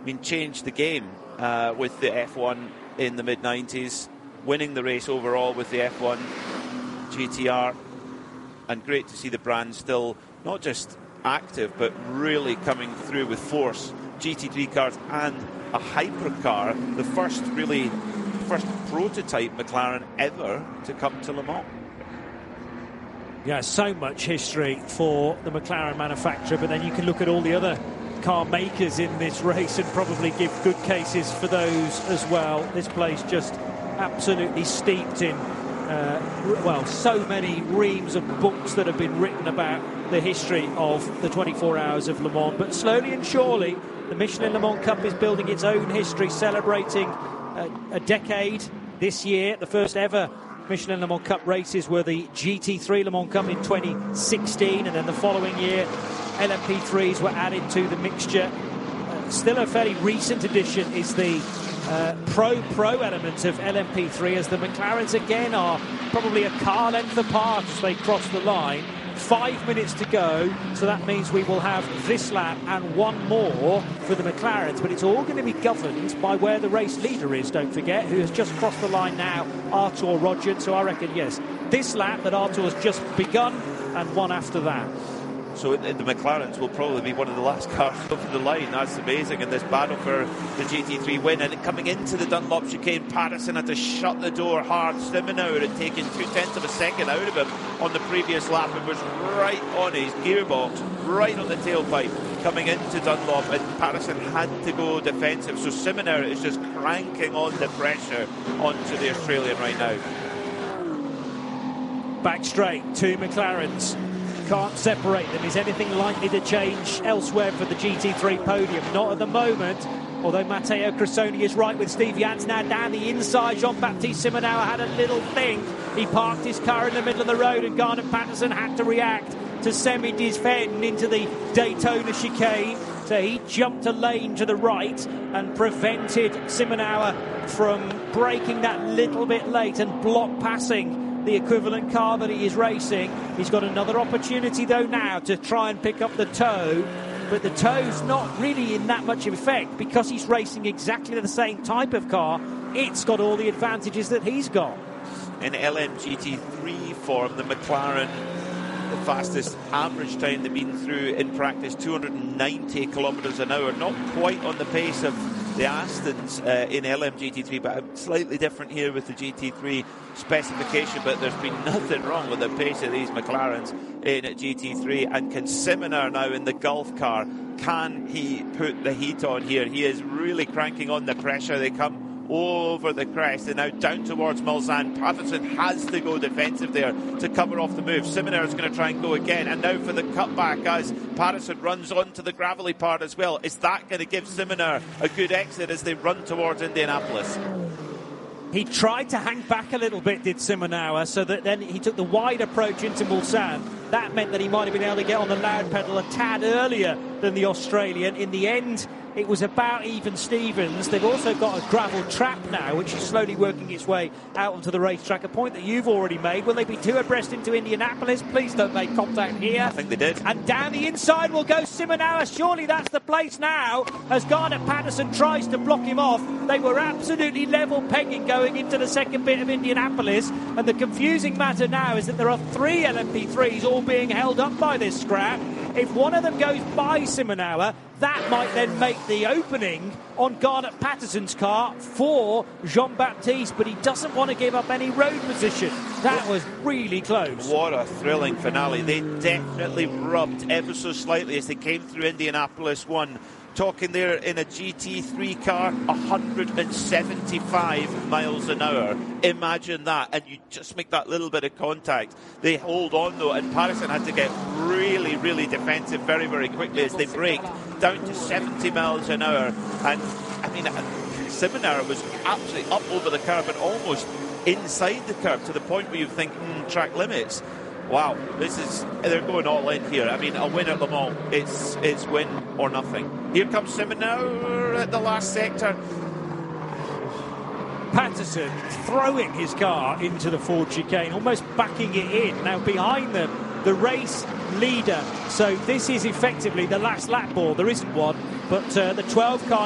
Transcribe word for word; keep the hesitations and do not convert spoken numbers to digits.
mean, changed the game uh, with the F one in the mid nineties, winning the race overall with the F one G T R, and great to see the brand still not just active but really coming through with force. G T three cars and a hypercar, the first really first prototype McLaren ever to come to Le Mans. Yeah, so much history for the McLaren manufacturer, but then you can look at all the other car makers in this race and probably give good cases for those as well. This place just absolutely steeped in uh, well, so many reams of books that have been written about the history of the twenty-four hours of Le Mans. But slowly and surely, the Michelin Le Mans Cup is building its own history, celebrating a, a decade this year. The first ever Michelin Le Mans Cup races were the G T three Le Mans Cup in twenty sixteen, and then the following year L M P threes were added to the mixture. Uh, still a fairly recent addition is the uh, Pro-Pro element of L M P three, as the McLarens again are probably a car length apart as they cross the line. Five minutes to go, so that means we will have this lap and one more for the McLarens, but it's all going to be governed by where the race leader is, don't forget, who has just crossed the line now, Artur Rodgers. So I reckon, yes, this lap that Artur has just begun and one after that. So the McLarens will probably be one of the last cars over the line. That's amazing in this battle for the G T three win. And coming into the Dunlop chicane, Patterson had to shut the door hard. Simonauer had taken two-tenths of a second out of him on the previous lap and was right on his gearbox, right on the tailpipe coming into Dunlop, and Patterson had to go defensive. So Simonauer is just cranking on the pressure onto the Australian right now. Back straight, two McLarens. Can't separate them. Is anything likely to change elsewhere for the G T three podium? Not at the moment, although Matteo Cressoni is right with Steve Jans now down the inside. Jean-Baptiste Simonauer had a little thing. He parked his car in the middle of the road, and Garnet Patterson had to react to semi-defend into the Daytona chicane. So he jumped a lane to the right and prevented Simonauer from braking that little bit late and block passing the equivalent car that he is racing. He's got another opportunity though now to try and pick up the toe, but the toe's not really in that much effect because he's racing exactly the same type of car. It's got all the advantages that he's got. In L M G T three form, the McLaren, the fastest average time they've been through in practice, two hundred ninety kilometres an hour, not quite on the pace of the Astons uh, in L M G T three, but slightly different here with the G T three specification. But there's been nothing wrong with the pace of these McLarens in G T three. And can Simonauer now in the Gulf car, can he put the heat on here? He is really cranking on the pressure. They come over the crest and now down towards Mulsanne. Patterson has to go defensive there to cover off the move. Simonauer is going to try and go again, and now for the cutback as Patterson runs onto the gravelly part as well. Is that going to give Simonauer a good exit as they run towards Indianapolis? He tried to hang back a little bit, did Simonauer, so that then he took the wide approach into Mulsanne. That meant that he might have been able to get on the loud pedal a tad earlier than the Australian. In the end, it was about even Stevens. They've also got a gravel trap now, which is slowly working its way out onto the racetrack, a point that you've already made. Will they be two abreast into Indianapolis? Please don't make contact here. I think they did. And down the inside will go Simonauer. Surely that's the place now, as Garnet Patterson tries to block him off. They were absolutely level pegging going into the second bit of Indianapolis, and the confusing matter now is that there are three L M P threes all being held up by this scrap. If one of them goes by Simonauer, that might then make the opening on Garnet Patterson's car for Jean-Baptiste, but he doesn't want to give up any road position. That was really close. What a thrilling finale. They definitely rubbed ever so slightly as they came through Indianapolis one. Talking there in a G T three car, one hundred seventy-five miles an hour. Imagine that, and you just make that little bit of contact. They hold on though, and Patterson had to get really, really defensive very, very quickly as they brake down to seventy miles an hour. And I mean, Simonauer was absolutely up over the curb and almost inside the curb to the point where you think, mm, track limits. Wow, this is, they're going all in here. I mean, a win at Le Mans, it's, it's win or nothing. Here comes Simonauer at the last sector. Patterson throwing his car into the Ford chicane, almost backing it in. Now behind them, the race leader. So this is effectively the last lap ball. There isn't one, but uh, the twelve car